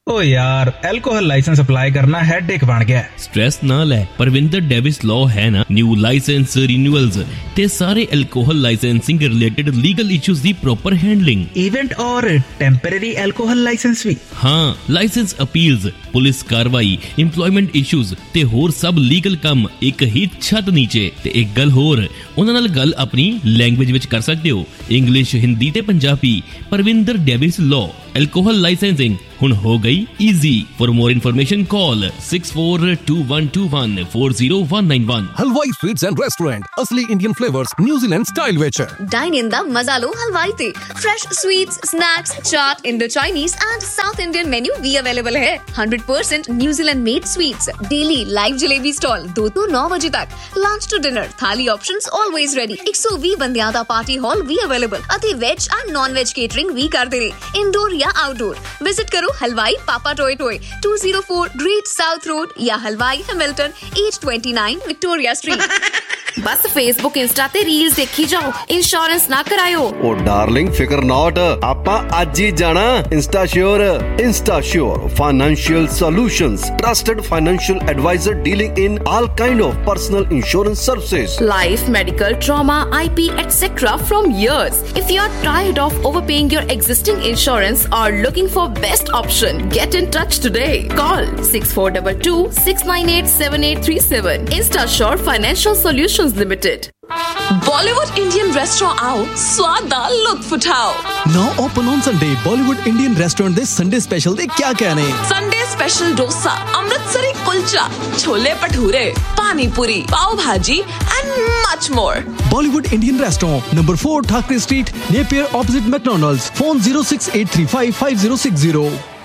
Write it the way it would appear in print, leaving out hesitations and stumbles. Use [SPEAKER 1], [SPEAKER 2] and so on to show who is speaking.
[SPEAKER 1] ओ यार, alcohol licence apply करना headache बन गया।
[SPEAKER 2] स्ट्रेस ना ले, परविंदर डेविस लॉ है ना, न्यू लाइसेंस रिन्यूअल्स ते सारे alcohol licensing related legal issues दी प्रॉपर हैंडलिंग,
[SPEAKER 1] इवेंट और टेम्परेरी एल्कोहल लाइसेंस भी।
[SPEAKER 2] हाँ, लाइसेंस अपील्स, पुलिस कार्रवाई, इंप्लॉयमेंट इश्यूज ते होर सब लीगल काम एक ही छत नीचे। ते एक गल होर, उन्हां नाल गल अपनी लैंग्वेज विच कर सकदे हो, इंग्लिश, हिंदी ते Punjabi. Parvinder Davis law alcohol licensing हुण हो गई easy. For more information call 6421214091।
[SPEAKER 3] हलवाई स्वीट्स एंड रेस्टोरेंट, असली Indian flavours New Zealand style which.
[SPEAKER 4] Dine in दा मजा लो हलवाई ते। Fresh sweets, snacks, chaat, Indo Chinese and south Indian menu भी अवेलेबल है। 100% New Zealand made sweets, daily live jalebi stall 2 to 9 बजे तक। लंच टू डिनर, थाली ऑप्शंस ऑलवेज रेडी। 120 बंदियां दा पार्टी हॉल भी अवेलेबल अते veg and non veg catering भी करदे ने, इंडोर या आउटडोर। विजिट करो हलवाई पापा toy toy 204 great south road या हलवाई हैमिल्टन 829 विक्टोरिया स्ट्रीट। बस फेसबुक इंस्टा ते रील्स देखी जाओ, इंश्योरेंस ना करायो।
[SPEAKER 5] ओ डार्लिंग फिकर नॉट, आपा आज ही जाना Insta sure financial solutions, trusted financial adviser dealing in all kind of personal insurance services,
[SPEAKER 4] life, medical, trauma, IP, etc. from years. If you are tired of overpaying your existing insurance or looking for best option, get in touch today. Call 6422-698-7837. InstaSure Financial Solutions Limited.
[SPEAKER 6] Bollywood Indian restaurant आओ, स्वाद दा लुत्फ उठाओ।
[SPEAKER 3] Now open on Sunday, Bollywood Indian Restaurant they Sunday special दे क्या कहने?
[SPEAKER 6] Sunday special dosa, Amritsari kulcha, chole bhature, पानी पूरी, पाव भाजी and much more.
[SPEAKER 3] Bollywood Indian Restaurant, number 4 Thakre Street, Napier opposite McDonald's. Phone 068355060.